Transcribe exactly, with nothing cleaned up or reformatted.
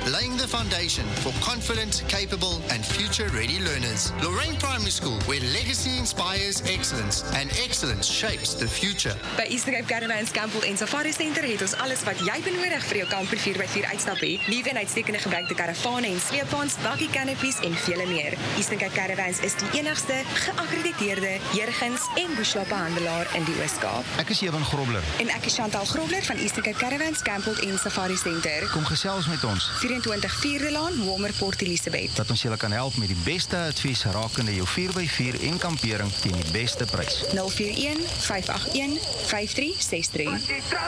laying the foundation for confident, capable, and future-ready learners. Lorraine Primary School, where legacy inspires excellence and excellence shapes the future. By Eastern Cape Caravans Campbell en Safari Center het ons alles wat jy benodig vir jou kamper vier by vier uitstap het. Liewe en uitstekende gebruikte karavane en sleepwaens, bakkie canopies en vele meer. Eastern Cape Caravans is die enigste geakkrediteerde Jurgens en Bushwappe handelaar in die Oos-Kaap. Ek is Ewan Grobler. En ek is Chantal Grobler van Eastern Cape Caravans Campbell en Safari Center. Kom gesels met ons. vyf-en-twintig Vierde Laan, Walmer Port Elizabeth. Dat ons julle kan help met die beste advies rakende jou vier by vier en kampering teen die beste prys. nul vier een vyf agt een vyf drie ses drie.